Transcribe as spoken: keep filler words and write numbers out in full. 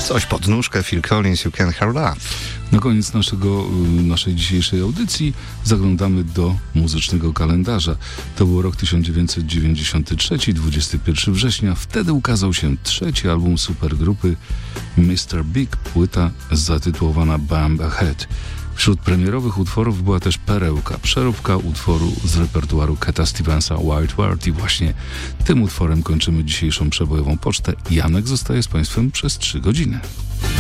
Coś pod nóżkę, Phil Collins, You Can Hear Love. Na koniec naszego, naszej dzisiejszej audycji zaglądamy do muzycznego kalendarza. To był rok tysiąc dziewięćset dziewięćdziesiąty trzeci, dwudziestego pierwszego września. Wtedy ukazał się trzeci album supergrupy mister Big, płyta zatytułowana Bump Ahead. Wśród premierowych utworów była też perełka, przeróbka utworu z repertuaru Cata Stevensa Wild World i właśnie tym utworem kończymy dzisiejszą przebojową pocztę. Janek zostaje z Państwem przez trzy godziny.